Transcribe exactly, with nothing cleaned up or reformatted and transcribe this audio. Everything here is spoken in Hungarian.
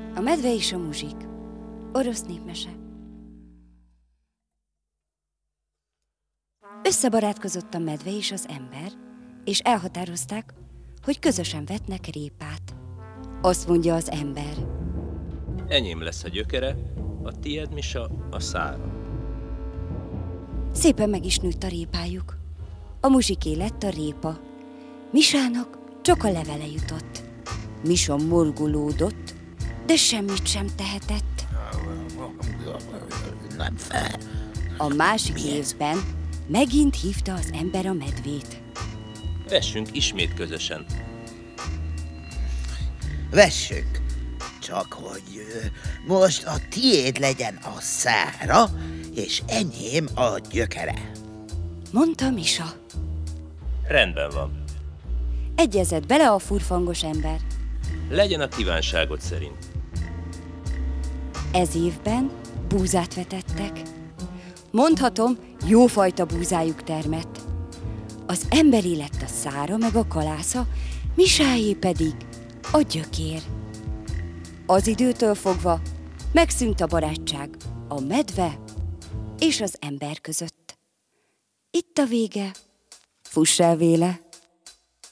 A medve és a muzsik. Orosz népmese. Összebarátkozott a medve és az ember, és elhatározták, hogy közösen vetnek répát. Azt mondja az ember: Enyém lesz a gyökere, a tied, Misa, a szára. Szépen meg is nőtt a répájuk. A muzsiké lett a répa. Misának csak a levele jutott. Misa morgolódott, de semmit sem tehetett. Nem fel. A másik évben megint hívta az ember a medvét. Vessünk ismét közösen. Vessük, csak hogy ö, most a tiéd legyen a szára, és enyém a gyökere. Mondta Misa. Rendben van. Egyezett bele a furfangos ember. Legyen a kívánságod szerint. Ez évben búzát vetettek. Mondhatom, jófajta búzájuk termett. Az emberi lett a szára meg a kalásza, Misáé pedig a gyökér. Az időtől fogva megszűnt a barátság a medve és az ember között. Itt a vége, fuss el véle!